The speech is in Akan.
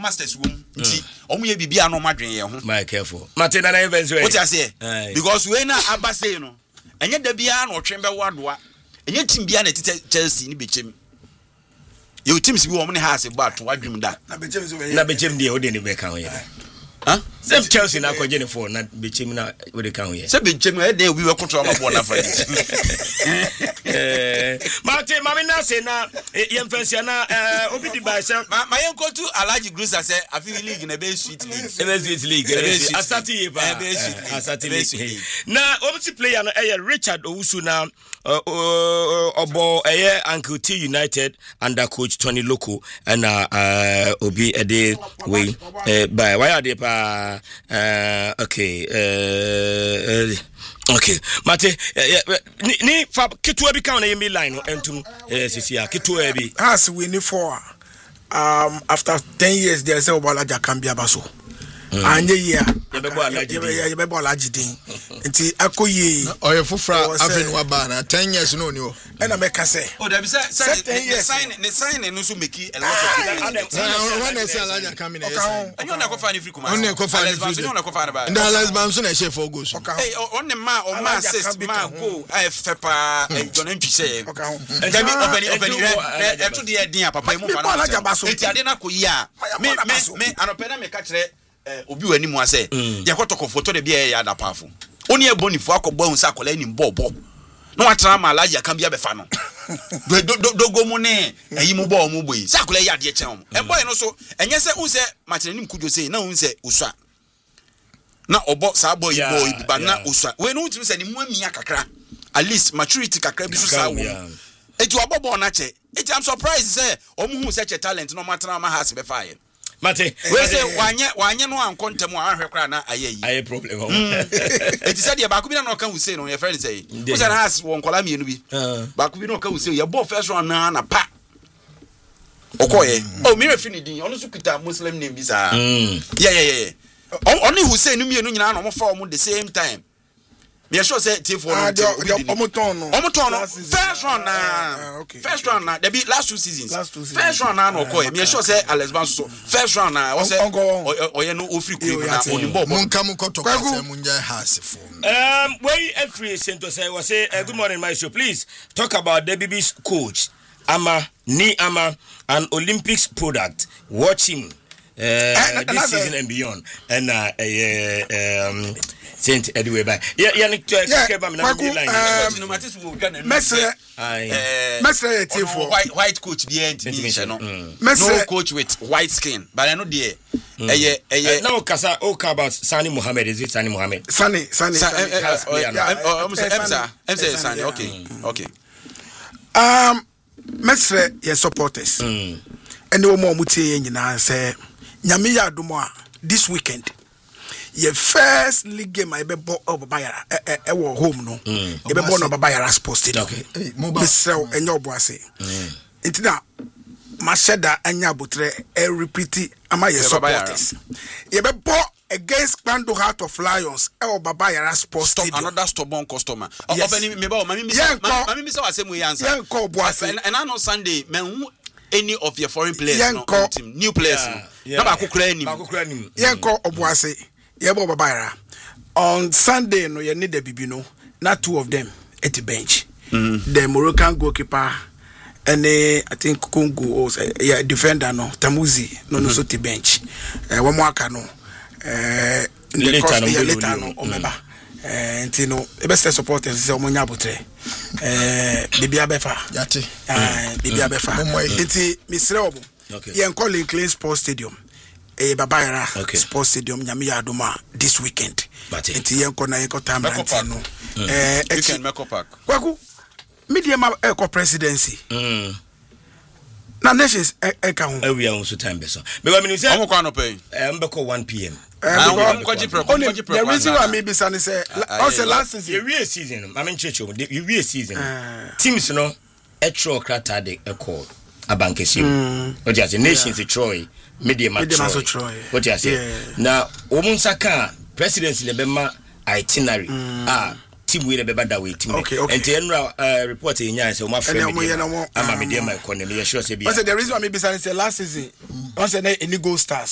masters room nti omo ye bibia no madwen ye ho my careful Martina na events we what you say because we na abase no enye da bia na otwen be wadoa enye team bia na tete Chelsea ni bechem your teams bi wo mo ne ha ase ba to wadwum da na bechem de o de ne be kan ye Same Chelsea na ko jene for na bechem na we de kan here. Se bechem e dey we control am na for it. Martin mami na say na yem fancy na obi di by say my uncle to Alhaji Grusa say I feel league na be sweet league. Sweet league. Asati ye ba. Asati league. Na obi player na Richard Owusu na obo Uncle T United under coach Tony Loco and obi ede we by why are they okay Mate ni fa ketua bi kan na yemi line entum sisia ketua bi has we need for after 10 years there say Obalaja can be abaso anye year ye be Bolaji din nti akoye oye fufra aven wa ba na 10 years no ni o e na make say oh there be say sign no so make a lot of when they say Alaja come in and you na go find free command on go find free you na go find ba and Alex Bamson na share for goals hey on the man o man assist man go fepa John Ntwi say and then open e to the din papa mu fa na eti ade na koyi a me anopena me ka kire obi wani mu ase ye kotoko photo de bia ya da pafo oni e bonifo akobọ hu sa akola ni mbobo no watra ma Alaji aka bia be fa no dogo mu ne eyi mu bo mu boyi sa akola ya de chen mu e boy no so enye se hu se matene nim kudwo sei na hu se usua na obo sa boy boy bi ba na usua we no ntimi se ni mu amia kakra at least maturity kakra bi so sa wo eti obobo na che eti I'm surprised say omu such a talent no matter ma ha se be fa ye Mate we say wanye no ankontem ahwe kra na ayi problem eti said ye ba ku bi na no ka Hussein no your friend say we say has won kola mienu bi ba ku bi no ka Hussein ye ball first one na pa okoye oh me refi ni din ono so kuta Muslim name bi sa yeah oni Hussein no mienu nyina na mo fa mo the same time me sure say T4 no omoton first one na first one na there be last two seasons first one na no call me sure say Alex Banso first one na o say oye no ofri ku na onimbo monka mu koto kwase munja hasifo we every center say we say good morning my show please talk about the BB's coach Ama an Olympics product watch him this season and beyond and Saint anyway by white coach no coach with white skin but I know there no kasa about Sani Mohammed is it Sani Mohammed Sani okay mesre your supporters and no more mutie nyina say nyame ya adomo a this weekend your first league game I be Babayara e home no e be born Babayara Sports Stadium okay mesre enyo boase intina masheda anya botre e repeat ama your supporters ye be against Bando Heart of Lions Babayara Sports Stadium another stubborn customer obeni me ba mami me say wasemu yansa and I know Sunday men any of your foreign players no team new players na ba kokura anim yenko obuase yebo Babayara on Sunday no ye need the bibi no not two of them at the bench the Moroccan goalkeeper and I think Congo or defender no Tamuzi no so the bench one more no later no omeba ntino e best supporters say omonya botre bibia befa yate bibia befa nti misre obo ye nko Lincoln Sports Stadium Babayara Sports Stadium nyame ya adoma this weekend nti ye nko na ye ko tamrante no weekend Meko Park kwaku media ma eko presidency na nations eka ho we are on so time beso me wa me say am kwa no pay mbeko 1 p.m. The reason why maybe Sunny say also last season the season I mean church the season teams no etro krata de call abankesi what you say nations Troy media Troy what you say now omunsaka presidency le bema itinerary team we be bad way team and general report in yan say o ma friend ama media my economy you sure say be the reason why maybe Sunny say last season once any goal stars